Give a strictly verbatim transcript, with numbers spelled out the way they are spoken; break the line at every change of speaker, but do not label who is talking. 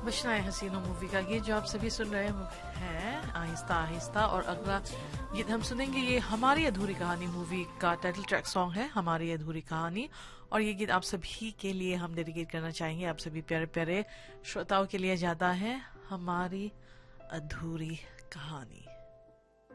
बचना है हसीनों मूवी का गीत जो आप सभी सुन रहे हैं आहिस्ता आहिस्ता। और अगला गीत हम सुनेंगे, ये हमारी अधूरी कहानी मूवी का टाइटल ट्रैक सॉन्ग है, हमारी अधूरी कहानी। और ये गीत आप सभी के लिए हम डेडिकेट करना चाहेंगे, आप सभी प्यारे प्यारे श्रोताओं के लिए जाता है हमारी अधूरी कहानी।